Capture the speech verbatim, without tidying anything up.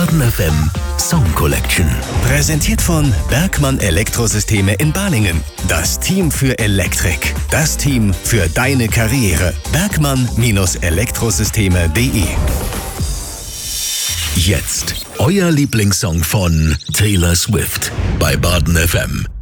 Baden F M Song Collection. Präsentiert von Bergmann Elektrosysteme in Balingen. Das Team für Elektrik. Das Team für deine Karriere. Bergmann Elektrosysteme punkt de. Jetzt euer Lieblingssong von Taylor Swift bei Baden F M.